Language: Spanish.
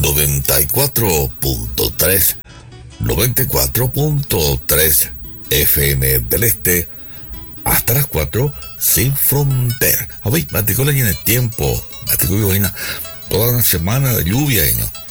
94.3, 94.3 FM del Este, hasta las 4 sin frontera. A ver, me aticó en el tiempo, me aticó toda una semana de lluvia, ¿no?